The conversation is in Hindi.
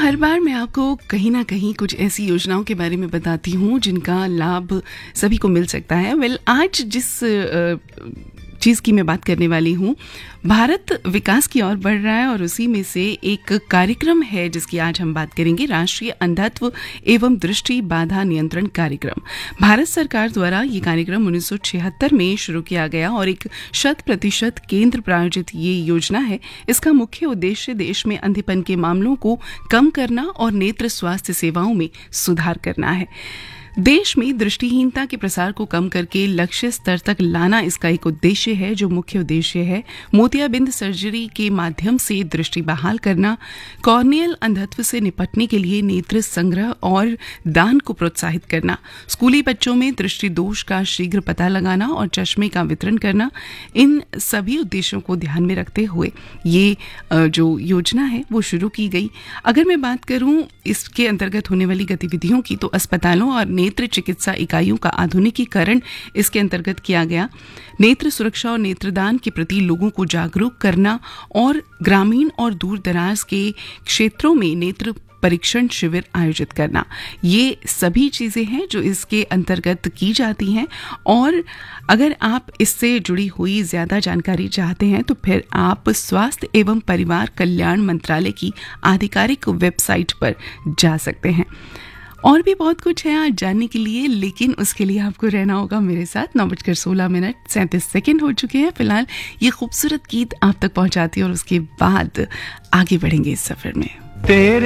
हर बार मैं आपको कहीं ना कहीं कुछ ऐसी योजनाओं के बारे में बताती हूँ जिनका लाभ सभी को मिल सकता है। आज जिस चीज़ की मैं बात करने वाली हूँ, भारत विकास की ओर बढ़ रहा है और उसी में से एक कार्यक्रम है जिसकी आज हम बात करेंगे, राष्ट्रीय अंधत्व एवं दृष्टि बाधा नियंत्रण कार्यक्रम। भारत सरकार द्वारा ये कार्यक्रम 1976 में शुरू किया गया और एक 100% केंद्र प्रायोजित ये योजना है। इसका मुख्य उद्देश्य देश में अंधेपन के मामलों को कम करना और नेत्र स्वास्थ्य सेवाओं में सुधार करना है। देश में दृष्टिहीनता के प्रसार को कम करके लक्ष्य स्तर तक लाना इसका एक उद्देश्य है। जो मुख्य उद्देश्य है, मोतियाबिंद सर्जरी के माध्यम से दृष्टि बहाल करना, कॉर्नियल अंधत्व से निपटने के लिए नेत्र संग्रह और दान को प्रोत्साहित करना, स्कूली बच्चों में दृष्टि दोष का शीघ्र पता लगाना और चश्मे का वितरण करना। इन सभी उद्देश्यों को ध्यान में रखते हुए ये जो योजना है वो शुरू की गई। अगर मैं बात करूं इसके अंतर्गत होने वाली गतिविधियों की, तो अस्पतालों और नेत्र चिकित्सा इकाइयों का आधुनिकीकरण इसके अंतर्गत किया गया। नेत्र सुरक्षा और नेत्रदान के प्रति लोगों को जागरूक करना और ग्रामीण और दूर दराज के क्षेत्रों में नेत्र परीक्षण शिविर आयोजित करना, ये सभी चीजें हैं जो इसके अंतर्गत की जाती हैं। और अगर आप इससे जुड़ी हुई ज्यादा जानकारी चाहते हैं तो फिर आप स्वास्थ्य एवं परिवार कल्याण मंत्रालय की आधिकारिक वेबसाइट पर जा सकते हैं। और भी बहुत कुछ है आज जानने के लिए, लेकिन उसके लिए आपको रहना होगा मेरे साथ। 9:16 हो चुके हैं। फिलहाल ये खूबसूरत गीत आप तक पहुंचाती है और उसके बाद आगे बढ़ेंगे इस सफर में।